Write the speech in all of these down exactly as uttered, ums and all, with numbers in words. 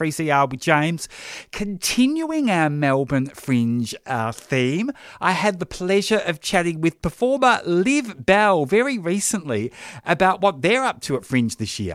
three C R with James. Continuing our Melbourne Fringe uh, theme, I had the pleasure of chatting with performer Liv Bell very recently about what they're up to at Fringe this year.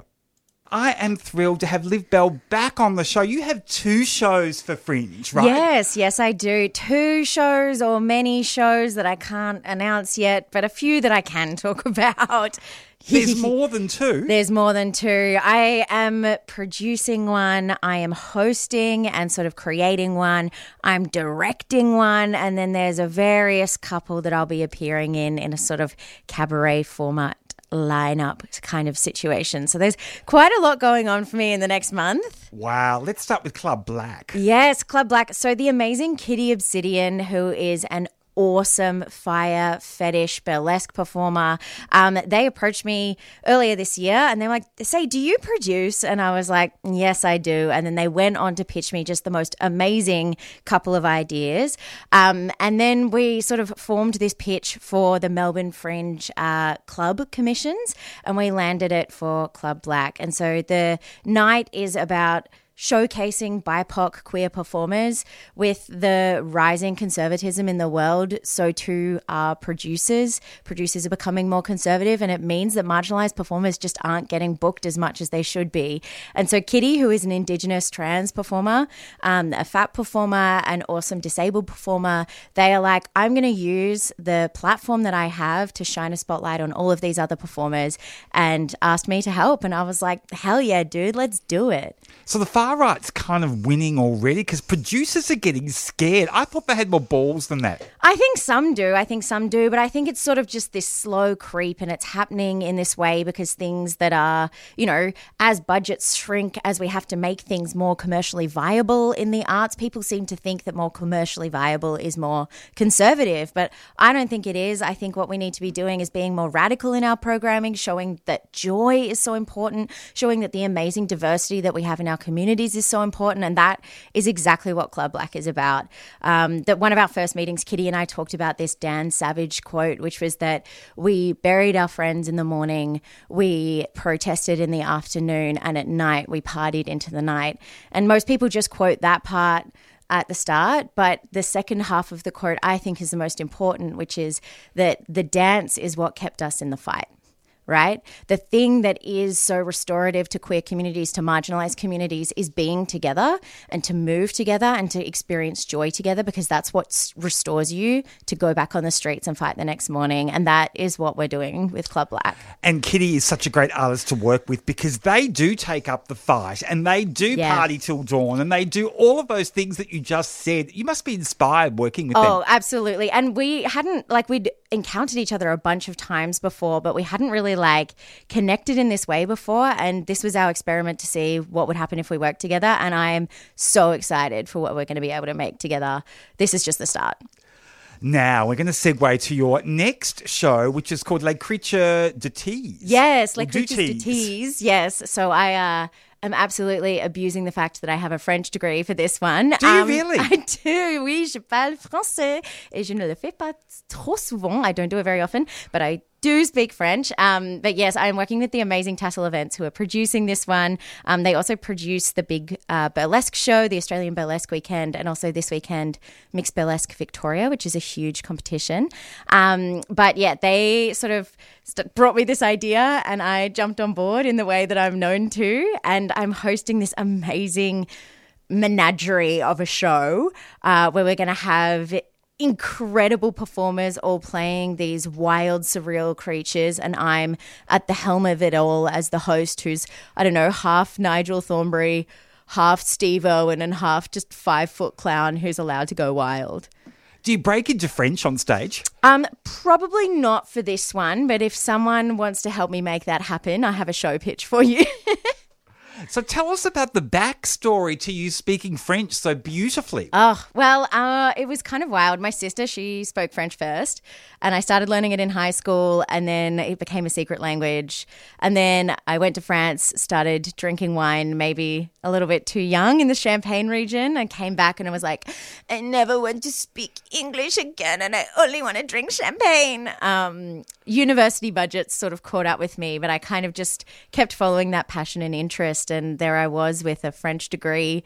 I am thrilled to have Liv Bell back on the show. You have two shows for Fringe, right? Yes, yes, I do. Two shows or many shows that I can't announce yet, but a few that I can talk about. There's more than two. There's more than two. I am producing one, I am hosting and sort of creating one, I'm directing one, and then there's a various couple that I'll be appearing in in a sort of cabaret format lineup kind of situation. So there's quite a lot going on for me in the next month. Wow. Let's start with Club Black. Yes, Club Black. So the amazing Kitty Obsidian, who is an awesome fire fetish burlesque performer. Um, they approached me earlier this year and they're like, say, do you produce? And I was like, yes, I do. And then they went on to pitch me just the most amazing couple of ideas. Um, and then we sort of formed this pitch for the Melbourne Fringe uh, Club Commissions and we landed it for Club Black. And so the night is about showcasing B I P O C queer performers. With the rising conservatism in the world, so too are producers. Producers are becoming more conservative, and it means that marginalised performers just aren't getting booked as much as they should be. And so Kitty, who is an Indigenous trans performer, um, a fat performer, an awesome disabled performer, they are like, I'm going to use the platform that I have to shine a spotlight on all of these other performers, and asked me to help. And I was like, hell yeah, dude, let's do it. So the far right's kind of winning already because producers are getting scared. I thought they had more balls than that. I think some do. I think some do. But I think it's sort of just this slow creep, and it's happening in this way because things that are, you know, as budgets shrink, as we have to make things more commercially viable in the arts, people seem to think that more commercially viable is more conservative. But I don't think it is. I think what we need to be doing is being more radical in our programming, showing that joy is so important, showing that the amazing diversity that we have in our communities is so important, and that is exactly what Club Black is about. Um, that one of our first meetings, Kitty and I talked about this Dan Savage quote, which was that we buried our friends in the morning, we protested in the afternoon, and at night we partied into the night. And most people just quote that part at the start, but the second half of the quote I think is the most important, which is that the dance is what kept us in the fight. Right? The thing that is so restorative to queer communities, to marginalised communities, is being together and to move together and to experience joy together, because that's what restores you to go back on the streets and fight the next morning. And that is what we're doing with Club Black. And Kitty is such a great artist to work with because they do take up the fight and they do Yeah. party till dawn and they do all of those things that you just said. You must be inspired working with Oh, them. absolutely. And we hadn't, like, we'd encountered each other a bunch of times before, but we hadn't really like connected in this way before, and this was our experiment to see what would happen if we worked together, and I am so excited for what we're going to be able to make together. This is just the start. Now, we're going to segue to your next show, which is called Les Creatures de Tease. Yes, Les Or du Creatures de Tease. Tease. Yes. So I uh, am absolutely abusing the fact that I have a French degree for this one. Do you really? I do. Oui, je parle français et je ne le fais pas trop souvent. I don't do it very often, but I do speak French. Um, but yes, I'm working with the amazing Tassel Events who are producing this one. Um, they also produce the big uh, burlesque show, the Australian Burlesque Weekend, and also this weekend Mixed Burlesque Victoria, which is a huge competition. Um, but yeah, they sort of st- brought me this idea and I jumped on board in the way that I'm known to, and I'm hosting this amazing menagerie of a show uh, where we're going to have incredible performers all playing these wild, surreal creatures, and I'm at the helm of it all as the host, who's, I don't know, half Nigel Thornberry, half Steve Irwin, and half just five-foot clown who's allowed to go wild. Do you break into French on stage? Um, probably not for this one, but if someone wants to help me make that happen, I have a show pitch for you. So tell us about the backstory to you speaking French so beautifully. Oh, well, uh, it was kind of wild. My sister, she spoke French first, and I started learning it in high school, and then it became a secret language. And then I went to France, started drinking wine, maybe a little bit too young in the Champagne region, and came back and I was like, I never want to speak English again, and I only want to drink champagne. Um, university budgets sort of caught up with me, but I kind of just kept following that passion and interest. and there I was with a French degree